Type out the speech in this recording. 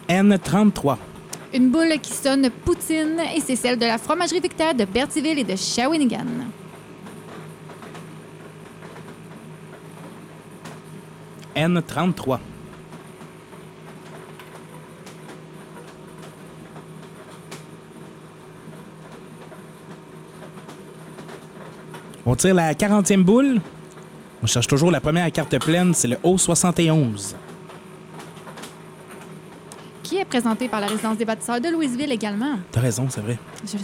N33. Une boule qui sonne poutine et c'est celle de la fromagerie Victor de Berthierville et de Shawinigan. N33. On tire la 40e boule. On cherche toujours la première carte pleine, c'est le O71. Qui est présenté par la résidence des bâtisseurs de Louisville également. T'as raison, c'est vrai.